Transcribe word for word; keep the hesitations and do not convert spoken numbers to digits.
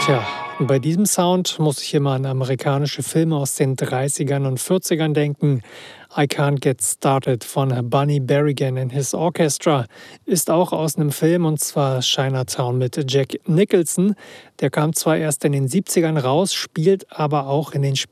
Tja, bei diesem Sound muss ich immer an amerikanische Filme aus den Dreißigern und Vierzigern denken. I Can't Get Started von Bunny Berrigan and His Orchestra ist auch aus einem Film, und zwar Chinatown mit Jack Nicholson. Der kam zwar erst in den Siebzigern raus, spielt aber auch in den späteren